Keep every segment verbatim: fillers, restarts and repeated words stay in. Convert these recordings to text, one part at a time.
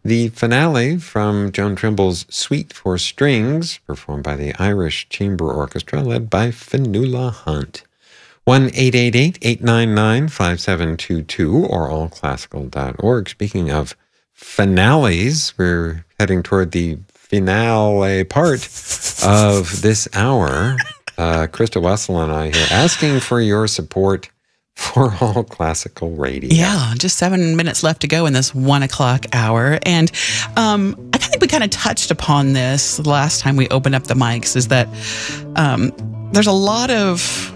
the finale from Joan Trimble's Suite for Strings, performed by the Irish Chamber Orchestra, led by Fionnuala Hunt. one eight eight eight, eight nine nine, five seven two two or all classical dot org. Speaking of finales, we're heading toward the finale part of this hour. Uh, Krista Wessel and I here asking for your support for All Classical Radio. Yeah, just seven minutes left to go in this one o'clock hour. And um, I think we kind of touched upon this last time we opened up the mics, is that um, there's a lot of,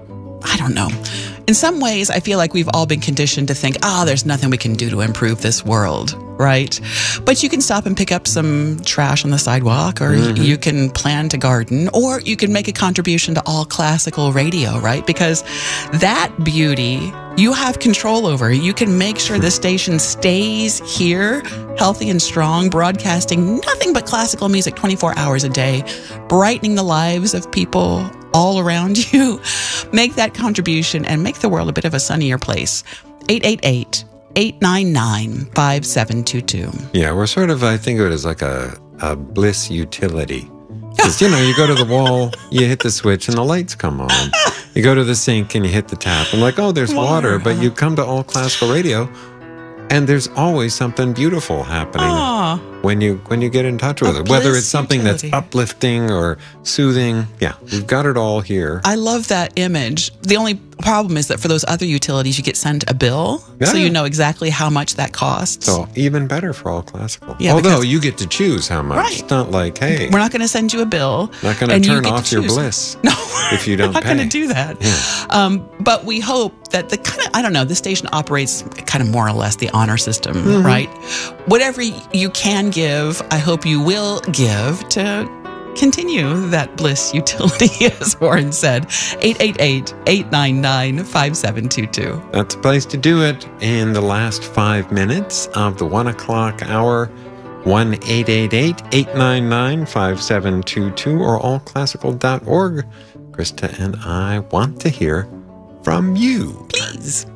I don't know, in some ways, I feel like we've all been conditioned to think, oh, there's nothing we can do to improve this world, right? But you can stop and pick up some trash on the sidewalk, or mm-hmm. you can plan to garden, or you can make a contribution to All Classical Radio, right? Because that beauty you have control over. You can make sure the station stays here, healthy and strong, broadcasting nothing but classical music twenty-four hours a day, brightening the lives of people all around you. Make that contribution and make the world a bit of a sunnier place. eight eight eight, eight nine nine, five seven two two. Yeah, we're sort of, I think of it as like a, a bliss utility. Because, you know, you go to the wall, you hit the switch, and the lights come on. You go to the sink, and you hit the tap. And like, oh, there's water. water. But you come to All Classical Radio, and there's always something beautiful happening Aww. when you when you get in touch with a it. Whether it's something utility. that's uplifting or soothing. Yeah, we've got it all here. I love that image. The only problem is that for those other utilities, you get sent a bill, yeah. so you know exactly how much that costs. So even better for All Classical. Yeah, Although you get to choose how much. Right. It's not like, hey, we're not going to send you a bill. Not going to turn off your bliss. No, if you don't we're not pay. going to do that. Yeah. Um, but we hope that the kind of, I don't know, the station operates kind of more or less the honor system, mm-hmm. right? Whatever you can give, I hope you will give to continue that bliss utility, as Warren said. eight eight eight, eight nine nine, five seven two two. That's the place to do it in the last five minutes of the one o'clock hour. one eight eight eight, eight nine nine, five seven two two or all classical dot org. Krista and I want to hear from you. Please.